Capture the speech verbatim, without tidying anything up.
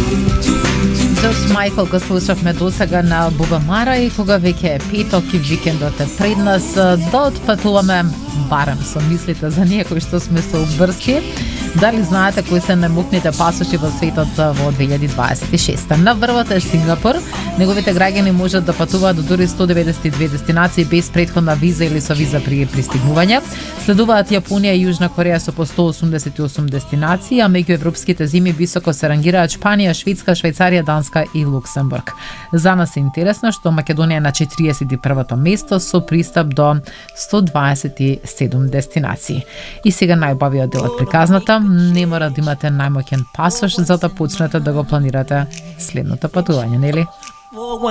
Джордж Майкл го слушавме досега на Буба Мара и кога веќе е петок и викендот е пред нас, да отпатуваме барем со мислите за некои што сме со обврски. Дали знаете кои се најмокните пасоши во светот во две илјади дваесет и шеста? На врвот е Сингапур. Неговите граѓани можат да патуваат до дури сто деветдесет и две дестинации без претходна виза или со виза при пристигнување. Следуваат Јапонија и Јужна Кореја со по сто осумдесет и осум дестинации, а меѓу европските земи високо се рангираат Шпанија, Шведска, Швајцарија, Данска и Луксембург. За нас е интересно што Македонија на четириесет и првото место со пристап до сто дваесет и седум дестинации. И сега најубавиот дел од приказната. Не мора да имате најмоќен пасош за да почнете да го планирате следното патување, нели?